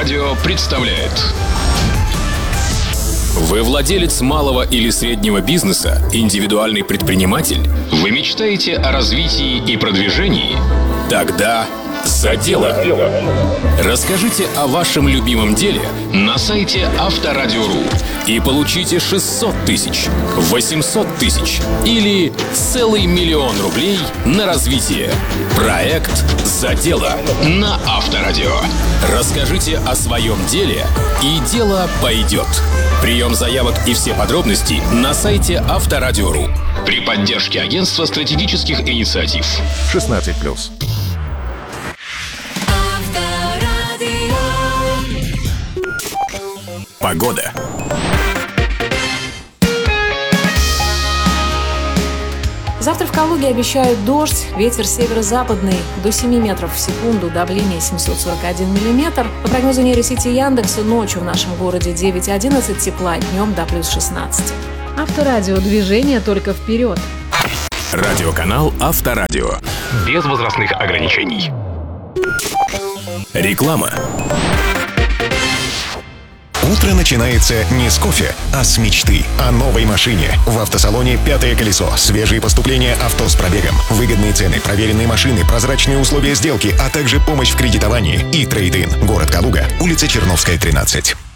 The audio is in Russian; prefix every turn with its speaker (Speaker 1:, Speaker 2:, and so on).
Speaker 1: Авторадио представляет. Вы владелец малого или среднего бизнеса, индивидуальный предприниматель? Вы мечтаете о развитии и продвижении? Тогда за дело! Расскажите о вашем любимом деле на сайте Авторадио.ру и получите 600 тысяч, 800 тысяч или целый 1 000 000 рублей на развитие. Проект «За дело» на Авторадио. Расскажите о своем деле, и дело пойдет. Прием заявок и все подробности на сайте Авторадио.ру при поддержке Агентства стратегических инициатив.
Speaker 2: 16+.
Speaker 1: Погода.
Speaker 3: Завтра в Калуге обещают дождь, ветер северо-западный до 7 метров в секунду, давление 741 миллиметр. По прогнозу нейросети Яндекса, ночью в нашем городе 9-11 тепла, днем до плюс 16. Авторадио, движение только вперед.
Speaker 1: Радиоканал Авторадио. Без возрастных ограничений. Реклама.
Speaker 2: Утро начинается не с кофе, а с мечты о новой машине. В автосалоне «Пятое колесо». Свежие поступления авто с пробегом, выгодные цены, проверенные машины, прозрачные условия сделки, а также помощь в кредитовании и трейд-ин. Город Калуга, улица Черновская, 13.